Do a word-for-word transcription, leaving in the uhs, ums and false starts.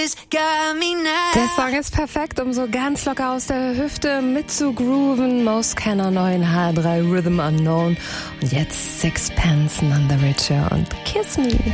Der Song ist perfekt, um so ganz locker aus der Hüfte mitzugrooven. Most Kenner neu in H drei Rhythm Unknown. Und jetzt Sixpence None the Richer und Kiss Me.